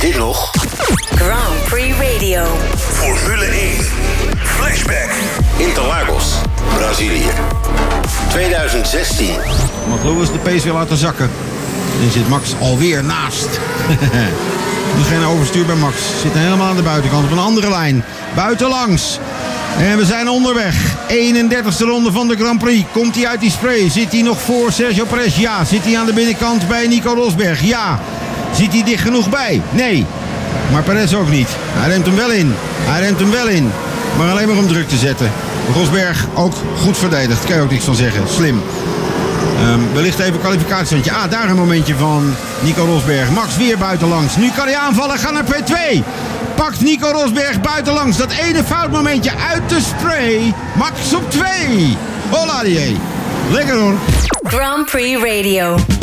dit nog? Grand Prix Radio. Formule 1. Flashback. Interlagos, Brazilië. 2016. Mag Lewis de pace weer laten zakken. En zit Max alweer naast. Nu geen overstuur bij Max. Zit helemaal aan de buitenkant op een andere lijn. Buitenlangs. En we zijn onderweg. 31ste ronde van de Grand Prix. Komt hij uit die spray? Zit hij nog voor Sergio Perez? Ja. Zit hij aan de binnenkant bij Nico Rosberg? Ja. Zit hij dicht genoeg bij? Nee. Maar Perez ook niet. Hij remt hem wel in. Maar alleen maar om druk te zetten. Rosberg ook goed verdedigd. Kan je ook niks van zeggen. Slim. Wellicht even kwalificatiestandje. Daar een momentje van Nico Rosberg. Max weer buitenlangs. Nu kan hij aanvallen. Gaat naar P2. Pakt Nico Rosberg buitenlangs. Dat ene foutmomentje uit de spray. Max op 2. Holla die. Lekker hoor. Grand Prix Radio.